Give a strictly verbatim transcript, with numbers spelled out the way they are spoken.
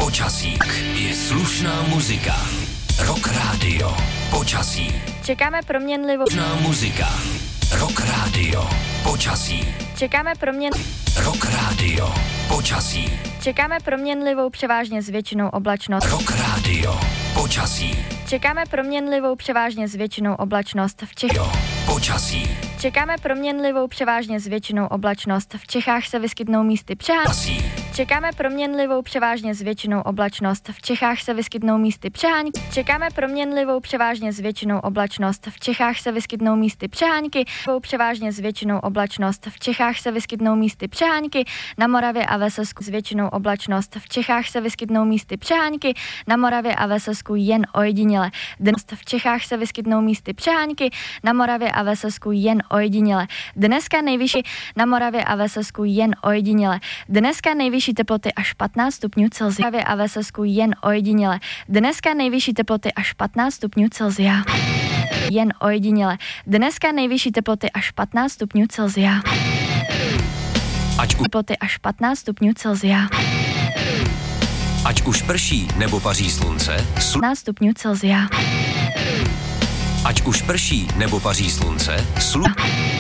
Počasí je slušná muzika. Rock Radio. Počasí. Čekáme proměnlivou Slušná muzika. Rock Radio. Počasí. Čekáme proměn Rock Radio. Počasí. Čekáme proměnlivou převážně s většinou oblačnost. Rock Radio. Počasí. Čekáme proměnlivou převážně s většinou oblačnost v Čech. Jo. Počasí. Čekáme proměnlivou převážně s většinou oblačnost. V Čechách se vyskytnou místy přehánky. Počasí. Čekáme proměnlivou převážně s většinou oblačnost. V Čechách se vyskytnou místy přehánky. Čekáme proměnlivou převážně s většinou oblačnost. V Čechách se vyskytnou místy přehánky. Převážně s většinou oblačnost. V Čechách se vyskytnou místy přehánky. Na Moravě a ve Slezsku s většinou oblačnost. V Čechách se vyskytnou místy přehánky. Na Moravě a ve Slezsku jen ojediněle. Dnes v Čechách se vyskytnou místy přehánky. Na Moravě a ve Slezsku jen ojediněle. Dneska nejvyšší na Moravě a ve Slezsku jen ojediněle. Dneska nejvyšší teploty až patnáct stupňů Celsia. Na Moravě a ve Slezsku jen ojediněle. Dneska nejvyšší teploty až patnáct stupňů Celsia. Jen ojediněle. Dneska nejvyšší teploty až patnáct stupňů Celsia. Ať u... Teploty až patnáct stupňů Celsia. Ať už prší nebo paří slunce, sl... patnáct stupňů Celsia. Ať už prší nebo paří slunce, slu...